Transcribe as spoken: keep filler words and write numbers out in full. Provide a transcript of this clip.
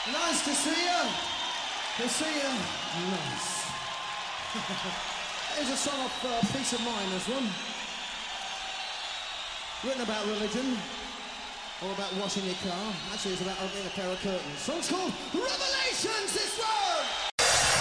Nice to see you. To see you. Nice. Here's a song of uh, Peace of Mind, this one. Written about religion, or about washing your car. Actually, it's about opening a pair of curtains. Song's called Revelations, this one!